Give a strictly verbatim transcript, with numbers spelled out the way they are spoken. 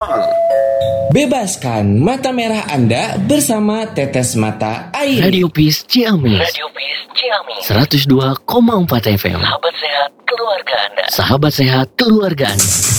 Bebaskan mata merah Anda bersama Tetes Mata Air. Radio Peace Ciamis. Radio Peace Ciamis. seratus dua koma empat F M. Sahabat sehat keluarga Anda. Sahabat sehat keluarga Anda.